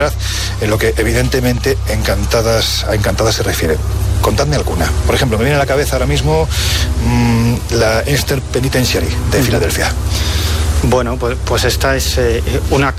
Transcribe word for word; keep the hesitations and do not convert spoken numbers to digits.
en lo que evidentemente encantadas, a encantadas se refiere. Contadme alguna. Por ejemplo, me viene a la cabeza ahora mismo mmm, la Eastern Penitentiary de mm. Filadelfia. Bueno, pues, pues esta es eh, una